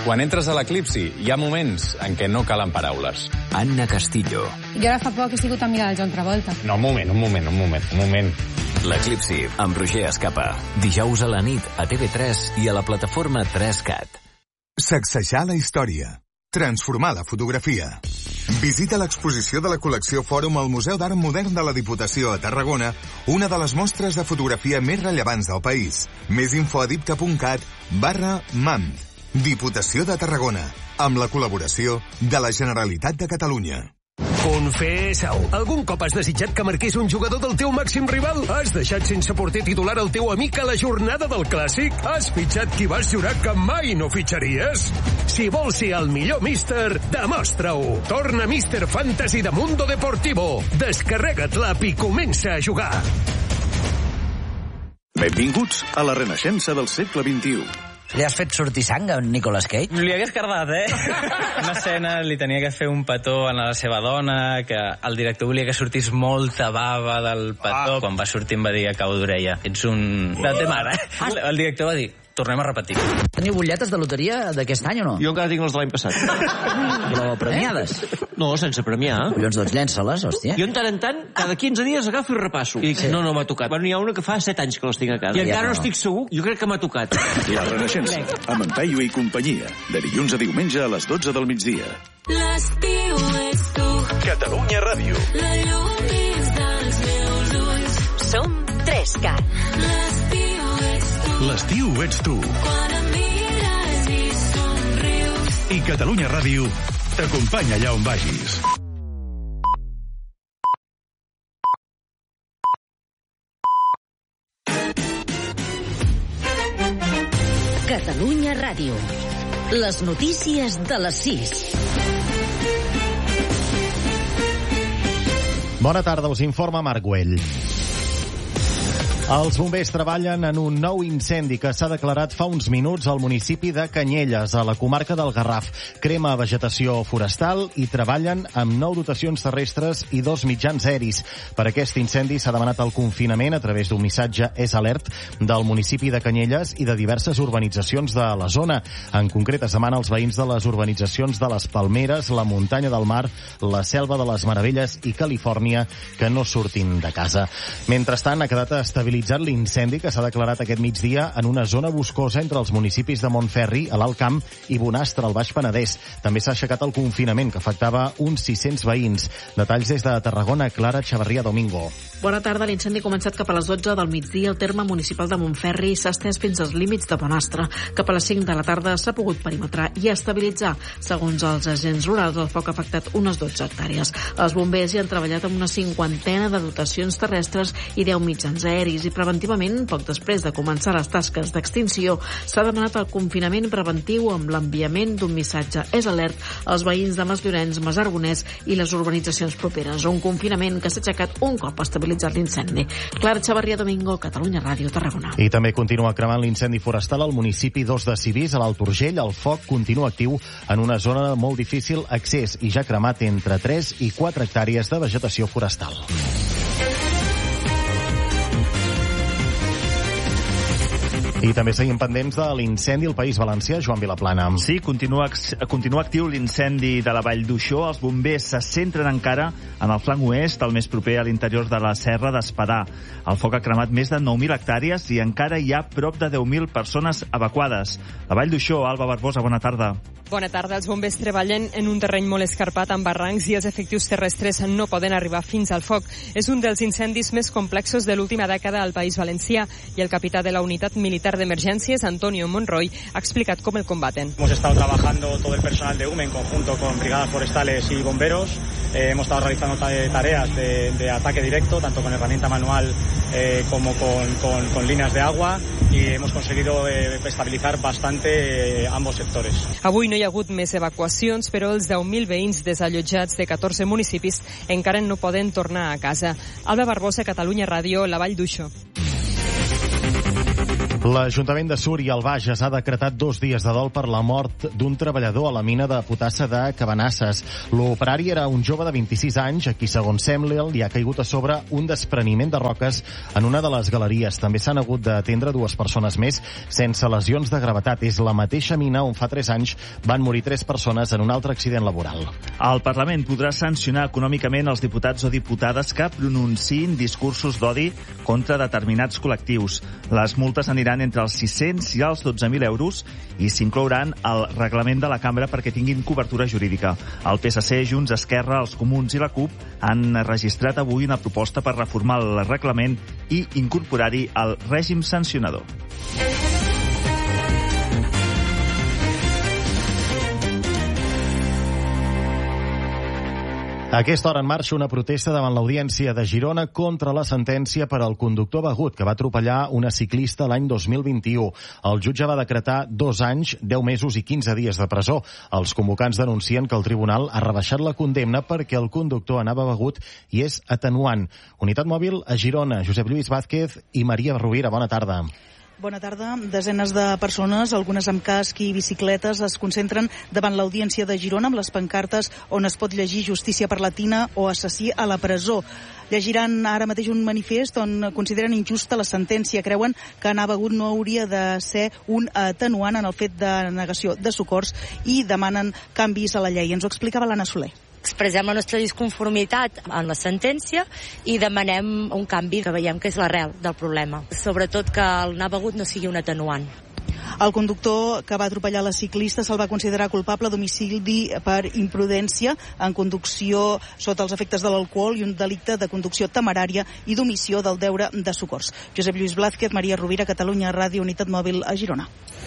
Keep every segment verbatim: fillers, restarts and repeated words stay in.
Quan entres a l'eclipsi, hi ha moments en què no calen paraules. Anna Castillo. Jo ara fa poc he sigut amiga del John Travolta. No, un moment, un moment, un moment, un moment. L'Eclipsi, amb Roger Escapa. Dijous a la nit, a T V tres i a la plataforma tres cat. Sacsejar la història. Transformar la fotografia. Visita l'exposició de la col·lecció Fòrum al Museu d'Art Modern de la Diputació a Tarragona, una de les mostres de fotografia més rellevants del país. Més info a dipta.cat barra mam. Diputació de Tarragona, amb la col·laboració de la Generalitat de Catalunya. Confessa-ho. Algun cop has desitjat que marqués un jugador del teu màxim rival? Has deixat sense porter titular el teu amic a la jornada del Clàssic? Has fitxat qui vas jurar que mai no fitxaries? Si vols ser el millor míster, demostra-ho. Torna Míster Fantasy de Mundo Deportivo. Descarrega't l'app i comença a jugar. Benvinguts a la renaixença del segle vint-i-u. Li has fet sortir sang a Nicolas Cage? Li hagués cardat, eh? Una escena li tenia que fer un petó a la seva dona, que el director volia que sortís molta bava del petó. Ah. Quan va sortir em va dir a cau d'orella: ets un... de té mare, eh? Ah. El director va dir: tornem a repetir. Teniu butlletes de loteria d'aquest any o no? Jo encara tinc les de l'any passat. Però premiades? Eh? No, sense premiar. Collons, doncs llença-les, hòstia. Jo en tant en tant, cada quinze dies agafo i repasso. I dic, sí. no, no m'ha tocat. Bueno, n'hi ha una que fa set anys que les tinc a casa. I encara no. no estic segur, jo crec que m'ha tocat. La renaixença, amb en Paio i companyia. De dilluns a diumenge a les dotze del migdia. L'estiu ets tu. Catalunya Ràdio. La llum dins dels meus ulls. Som tres cat. L'estiu ets tu. L'estiu ets tu. Quan em mires i somrius. I Catalunya Ràdio t'acompanya allà on vagis. Catalunya Ràdio. Les notícies de les sis. Bona tarda, us informa Marc Güell. Els bombers treballen en un nou incendi que s'ha declarat fa uns minuts al municipi de Canyelles, a la comarca del Garraf. Crema vegetació forestal i treballen amb nou dotacions terrestres i dos mitjans aeris. Per aquest incendi s'ha demanat el confinament a través d'un missatge S Alert del municipi de Canyelles i de diverses urbanitzacions de la zona. En concret, es demana als veïns de les urbanitzacions de les Palmeres, la Muntanya del Mar, la Selva de les Meravelles i Califòrnia que no surtin de casa. Mentrestant, ha quedat estabilitzat l'incendi que s'ha declarat aquest migdia en una zona boscosa entre els municipis de Montferri, a l'Alt Camp, i Bonastre, al Baix Penedès. També s'ha aixecat el confinament, que afectava uns sis-cents veïns. Detalls des de Tarragona, Clara Xavarria Domingo. Bona tarda. L'incendi ha començat cap a les dotze del migdia al terme municipal de Montferri i s'ha estès fins als límits de Bonastre. Cap a les cinc de la tarda s'ha pogut perimetrar i estabilitzar. Segons els agents rurals, el foc ha afectat unes dotze hectàrees. Els bombers hi han treballat amb una cinquantena de dotacions terrestres i deu mitjans aeris i preventivament, poc després de començar les tasques d'extinció, s'ha demanat el confinament preventiu amb l'enviament d'un missatge S Alert als veïns de Masllorenç, Masaragonès i les urbanitzacions properes. Un confinament que s'ha aixecat un cop estabilitzat l'incendi. Clara Xavarria Domingo, Catalunya Ràdio, Tarragona. I també continua cremant l'incendi forestal al municipi dos de Civís, a l'Alt Urgell. El foc continua actiu en una zona de molt difícil accés i ja ha cremat entre tres i quatre hectàrees de vegetació forestal. I també seguim pendents de l'incendi al País Valencià, Joan Vilaplana. Sí, continua, continua actiu l'incendi de la Vall d'Uixó. Els bombers se centren encara en el flanc oest, el més proper a l'interior de la Serra d'Espadà. El foc ha cremat més de nou mil hectàrees i encara hi ha prop de deu mil persones evacuades. La Vall d'Uixó, Alba Barbosa, bona tarda. Bona tarda. Els bombers treballen en un terreny molt escarpat amb barrancs i els efectius terrestres no poden arribar fins al foc. És un dels incendis més complexos de l'última dècada al País Valencià i el capità de la unitat militar de emergencias, Antonio Monroy, ha explicat cómo el combaten. Hemos estado trabajando todo el personal de U M E en conjunto con brigadas forestales y bomberos. Eh, hemos estado realizando tareas de, de ataque directo, tanto con herramienta manual eh, como con, con, con líneas de agua, y hemos conseguido eh, estabilizar bastante eh, ambos sectores. Avui no hi ha hagut més evacuacions, però els deu mil veïns desallotjats de catorze municipis encara no poden tornar a casa. Alba Barbosa, Catalunya Ràdio, la Vall d'Uixó. L'Ajuntament de Súria, al Bages, ha decretat dos dies de dol per la mort d'un treballador a la mina de potassa de Cabanasses. L'operari era un jove de vint-i-sis anys, a qui, segons sembla, li ha caigut a sobre un despreniment de roques en una de les galeries. També s'han hagut d'atendre dues persones més sense lesions de gravetat. És la mateixa mina on fa tres anys van morir tres persones en un altre accident laboral. El Parlament podrà sancionar econòmicament els diputats o diputades que pronunciïn discursos d'odi contra determinats col·lectius. Les multes aniran entre els sis-cents i els dotze mil euros i s'inclouran al reglament de la cambra perquè tinguin cobertura jurídica. El P S C, Junts, Esquerra, els Comuns i la CUP han registrat avui una proposta per reformar el reglament i incorporar-hi el règim sancionador. A aquesta hora en marxa una protesta davant l'Audiència de Girona contra la sentència per al conductor begut que va atropellar una ciclista l'any dos mil vint-i-u. El jutge va decretar dos anys, deu mesos i quinze dies de presó. Els convocants denuncien que el tribunal ha rebaixat la condemna perquè el conductor anava begut i és atenuant. Unitat mòbil a Girona, Josep Lluís Vázquez i Maria Rovira. Bona tarda. Bona tarda. Desenes de persones, algunes amb casc i bicicletes, es concentren davant l'Audiència de Girona amb les pancartes on es pot llegir justícia per la Tina o assassí a la presó. Llegiran ara mateix un manifest on consideren injusta la sentència. Creuen que anar begut no hauria de ser un atenuant en el fet de negació de socors i demanen canvis a la llei. Ens ho explicava l'Anna Soler. Expressem la nostra disconformitat en la sentència i demanem un canvi que veiem que és l'arrel del problema. Sobretot que el anar begut no sigui un atenuant. El conductor que va atropellar la ciclista se'l va considerar culpable d'homicidi per imprudència en conducció sota els efectes de l'alcohol i un delicte de conducció temerària i d'omissió del deure de socors. Josep Lluís Blázquez, Maria Rovira, Catalunya Ràdio, Unitat Mòbil a Girona.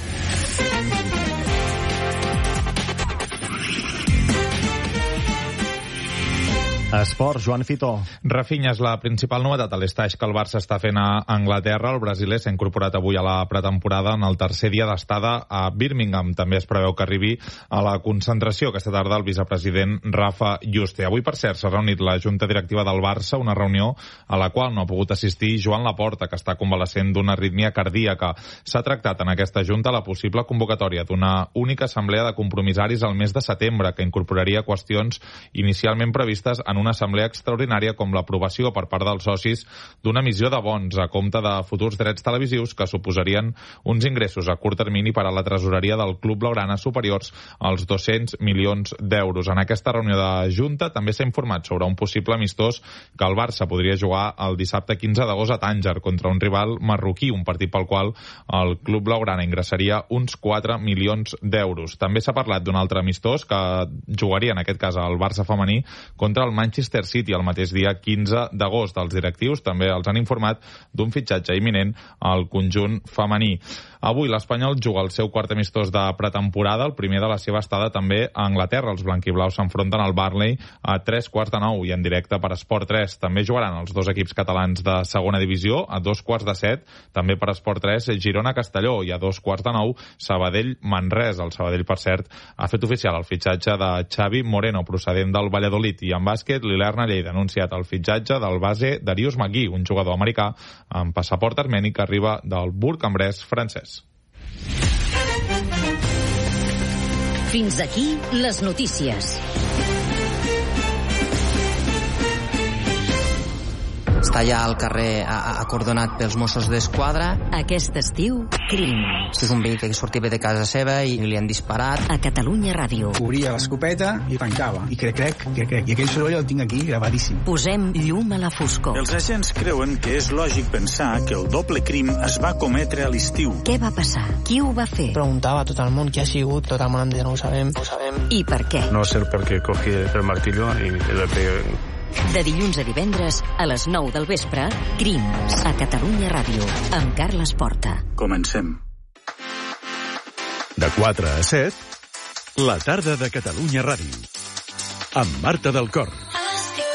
Esport, Joan Fitó. Rafinha és la principal novetat a l'estaix que el Barça està fent a Anglaterra. El brasiler s'ha incorporat avui a la pretemporada en el tercer dia d'estada a Birmingham. També es preveu que arribi a la concentració aquesta tarda el vicepresident Rafa Juste. Avui, per cert, s'ha reunit la Junta Directiva del Barça, una reunió a la qual no ha pogut assistir Joan Laporta, que està convalescent d'una arrítmia cardíaca. S'ha tractat en aquesta Junta la possible convocatòria d'una única assemblea de compromissaris al mes de setembre, que incorporaria qüestions inicialment previstes en una assemblea extraordinària com l'aprovació per part dels socis d'una emissió de bons a compte de futurs drets televisius que suposarien uns ingressos a curt termini per a la tresoreria del Club Blaugrana superiors als dos-cents milions d'euros. En aquesta reunió de Junta també s'ha informat sobre un possible amistós que el Barça podria jugar el dissabte quinze d'agost a Tànger contra un rival marroquí, un partit pel qual el Club Blaugrana ingressaria uns quatre milions d'euros. També s'ha parlat d'un altre amistós que jugaria en aquest cas el Barça femení contra el Manchester Manchester City el mateix dia quinze d'agost. Els directius també els han informat d'un fitxatge imminent al conjunt femení. Avui l'Espanyol juga el seu quart amistós de pretemporada, el primer de la seva estada també a Anglaterra. Els blanquiblaus s'enfronten al Burnley a tres quarts de nou i en directe per Esport tres. També jugaran els dos equips catalans de segona divisió a dos quarts de set, també per Esport tres, Girona-Castelló, i a dos quarts de nou Sabadell-Manresa. El Sabadell, per cert, ha fet oficial el fitxatge de Xavi Moreno, procedent del Valladolid, i en bàsquet l'Ilerna Lleida ha anunciat el fitxatge del base Darius Magui, un jugador americà amb passaport armeni que arriba del Bourg-en-Bresse francès. Fins aquí les notícies. Està allà al carrer acordonat pels Mossos d'Esquadra. Aquest estiu, Crims. És un veí que sortia de casa seva i li han disparat. A Catalunya Ràdio. Obria l'escopeta i tancava. I crec, crec, crec, crec. I aquell soroll el tinc aquí gravadíssim. Posem llum a la foscor. Els agents creuen que és lògic pensar que el doble crim es va cometre a l'estiu. Què va passar? Qui ho va fer? Preguntava a tot el món qui ha sigut, tot el món em deia no ho sabem, no ho sabem. I per què? No sé per què cogí el martillo i le pegué. De dilluns a divendres, a les nou del vespre, Crims, a Catalunya Ràdio, amb Carles Porta. Comencem. De quatre a set, la tarda de Catalunya Ràdio, amb Marta del Cor.